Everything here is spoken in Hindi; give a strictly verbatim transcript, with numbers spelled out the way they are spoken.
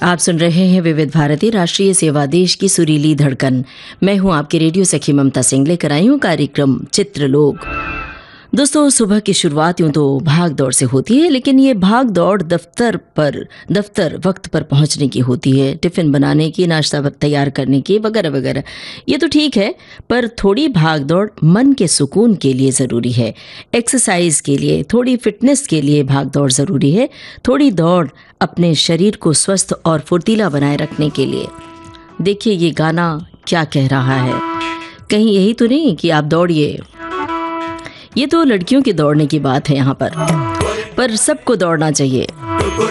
आप सुन रहे हैं विविध भारती राष्ट्रीय सेवा देश की सुरीली धड़कन। मैं हूं आपकी रेडियो सखी ममता सिंह, लेकर आई हूं कार्यक्रम चित्रलोक। दोस्तों, सुबह की शुरुआत यूं तो भाग दौड़ से होती है, लेकिन ये भाग दौड़ दफ्तर पर दफ्तर वक्त पर पहुंचने की होती है, टिफ़िन बनाने की, नाश्ता तैयार करने की, वगैरह वगैरह। ये तो ठीक है, पर थोड़ी भाग दौड़ मन के सुकून के लिए ज़रूरी है, एक्सरसाइज के लिए, थोड़ी फिटनेस के लिए भाग दौड़ ज़रूरी है, थोड़ी दौड़ अपने शरीर को स्वस्थ और फुर्तीला बनाए रखने के लिए। देखिए ये गाना क्या कह रहा है, कहीं यही तो नहीं कि आप दौड़िए। ये तो लड़कियों के दौड़ने की बात है यहाँ पर पर सबको दौड़ना चाहिए।